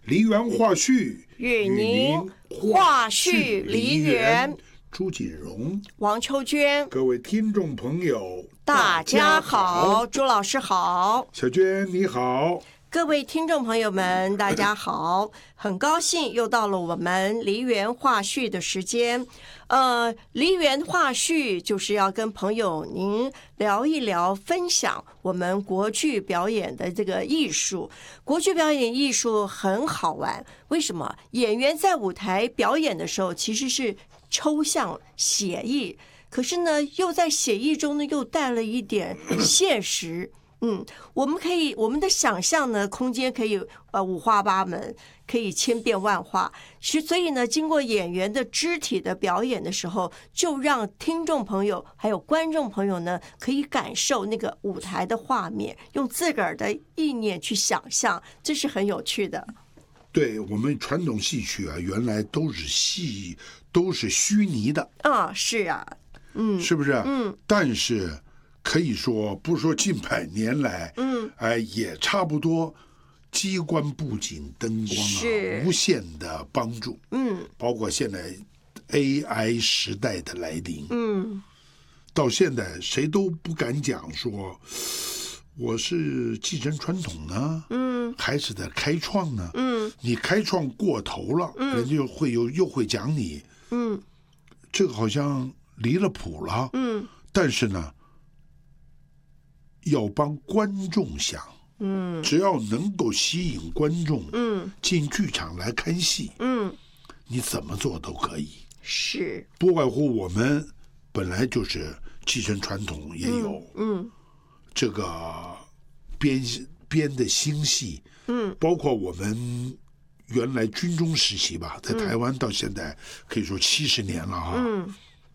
梨园话序与您话序梨园。 朱锦荣、 王秋娟， 各位听众朋友， 大家好，朱老师好， 小娟你好。 各位听众朋友们，大家好，很高兴又到了我们梨园话序的时间。梨园话序就是要跟朋友您聊一聊，分享我们国剧表演的这个艺术。国剧表演艺术很好玩，为什么？演员在舞台表演的时候其实是抽象写意，可是呢，又在写意中呢，又带了一点现实。我们的想象呢，空间可以五花八门，可以千变万化。所以呢，经过演员的肢体的表演的时候，就让听众朋友还有观众朋友呢，可以感受那个舞台的画面，用自个儿的意念去想象，这是很有趣的。 对，我们传统戏曲啊，原来都是虚拟的啊，是啊， 是不是？但是可以说，不说近百年来，也差不多，机关布景、灯光啊，无限的帮助，包括现在 AI 时代的来临，到现在谁都不敢讲说我是继承传统呢，还是在开创呢？你开创过头了，人家又会讲你，这个好像离了谱了，但是呢，要帮观众想，只要能够吸引观众，进剧场来看戏，你怎么做都可以。 是， 不外乎我们本来就是继承传统，也有，这个编的新戏，包括我们原来军中时期吧，在台湾到现在可以说70年了哈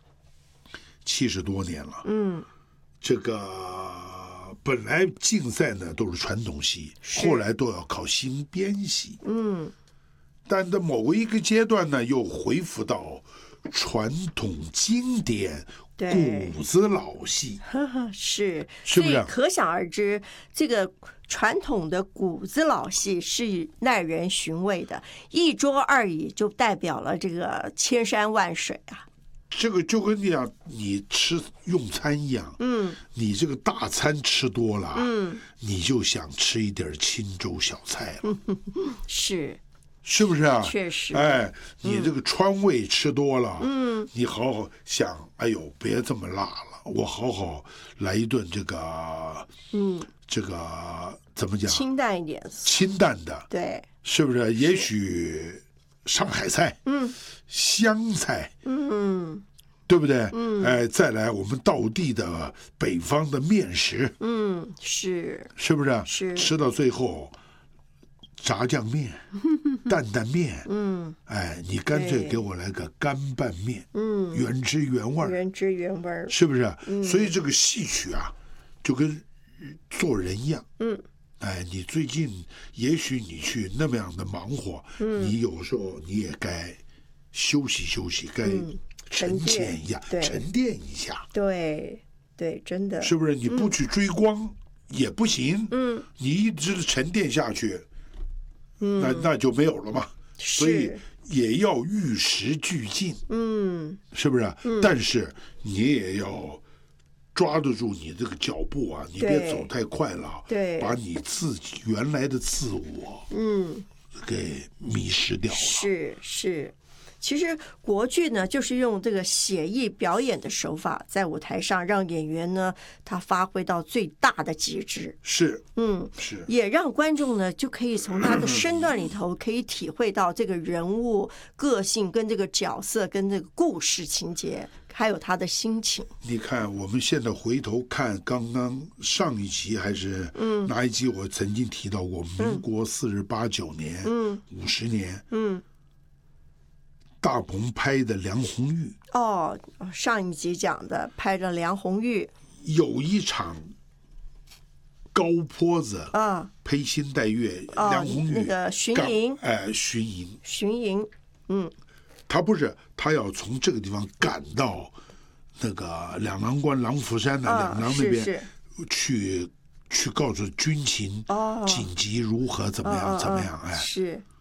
，70多年了，这个本来竞赛呢都是传统戏，后来都要考新编戏，但在某一个阶段呢，又恢复到传统经典骨子老戏， 是不是？ 可想而知，这个传统的骨子老戏是耐人寻味的，一桌二椅就代表了这个千山万水啊。 这个就跟你讲，你吃用餐一样，你这个大餐吃多了，你就想吃一点清粥小菜了，是不是啊？ 确实， 你这个川味吃多了，你好好想，哎呦，别这么辣了，我好好来一顿这个，这个怎么讲？ 清淡一点， 清淡的， 对， 是不是？也许上海菜，湘菜，对不对？再来我们道地的北方的面食，是不是？ 是吃到最后，炸酱面、担担面，你干脆给我来个干拌面，原汁原味，是不是？所以这个戏曲啊，就跟做人一样，你最近也许你去那么样的忙活，你有时候你也该休息休息，该沉淀一下，沉淀一下。 对，真的， 是不是？你不去追光也不行，你一直沉淀下去，那就没有了嘛。所以也要与时俱进，是不是？但是你也要抓得住你这个脚步啊，你别走太快了，把你自己原来的自我，给迷失掉了。 是。其实国剧呢，就是用这个写意表演的手法，在舞台上让演员呢，他发挥到最大的极致。 是， 也让观众呢，就可以从他的身段里头，可以体会到这个人物个性、跟这个角色、跟这个故事情节，还有他的心情。 你看，我们现在回头看刚刚上一集还是哪一集，我曾经提到过，民国48、9年，50年，大鹏拍的梁红玉， 上一集讲的拍的梁红玉， 有一场高坡子披星戴月，梁红玉那个巡营，巡营， 他不是，他要从这个地方赶到那个两郎关郎福山的两郎那边去告诉军情紧急如何怎么样， 是